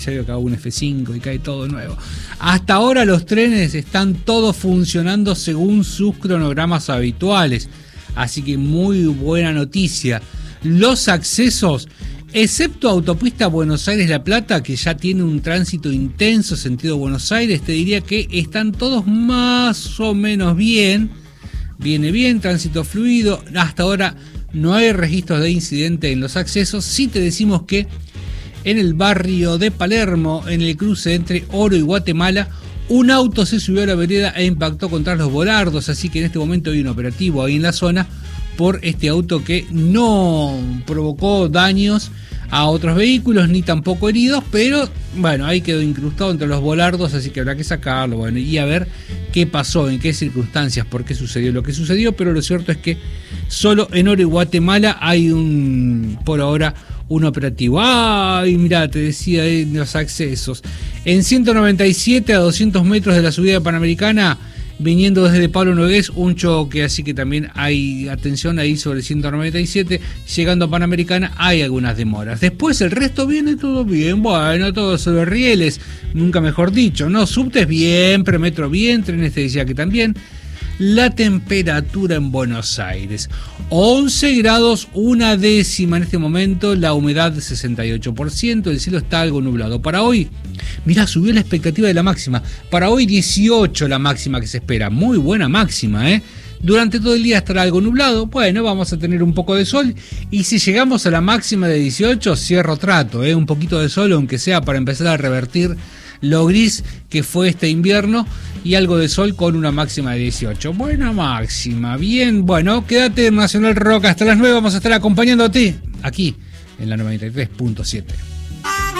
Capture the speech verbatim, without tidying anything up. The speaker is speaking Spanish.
ya veo que hago un F cinco y cae todo nuevo. Hasta ahora los trenes están todos funcionando según sus cronogramas habituales, así que muy buena noticia. Los accesos, excepto autopista Buenos Aires-La Plata, que ya tiene un tránsito intenso sentido Buenos Aires, te diría que están todos más o menos bien. Viene bien, tránsito fluido. Hasta ahora no hay registros de incidente en los accesos. Sí te decimos que en el barrio de Palermo, en el cruce entre Oro y Guatemala, un auto se subió a la vereda e impactó contra los volardos, así que en este momento hay un operativo ahí en la zona por este auto que no provocó daños a otros vehículos ni tampoco heridos, pero bueno, ahí quedó incrustado entre los volardos, así que habrá que sacarlo, bueno, y a ver qué pasó, en qué circunstancias, por qué sucedió lo que sucedió, pero lo cierto es que solo en Oro y Guatemala hay un, por ahora, un operativo. Ay, mirá, te decía en los accesos. En ciento noventa y siete a doscientos metros de la subida Panamericana, viniendo desde Pablo Nogués, un choque, así que también hay atención ahí sobre ciento noventa y siete, llegando a Panamericana hay algunas demoras. Después el resto viene todo bien, bueno, todo sobre rieles, nunca mejor dicho, ¿no? Subtes bien, premetro bien, trenes te decía que también. La temperatura en Buenos Aires, once grados, una décima en este momento, la humedad sesenta y ocho por ciento, el cielo está algo nublado. Para hoy, mirá, subió la expectativa de la máxima, para hoy dieciocho la máxima que se espera, muy buena máxima, ¿eh? Durante todo el día estará algo nublado, bueno, vamos a tener un poco de sol, y si llegamos a la máxima de dieciocho, cierro trato, ¿eh? Un poquito de sol, aunque sea para empezar a revertir lo gris que fue este invierno, y algo de sol con una máxima de dieciocho. Buena máxima, bien, bueno, quédate en Nacional Rock hasta las nueve, vamos a estar acompañándote aquí en la noventa y tres punto siete.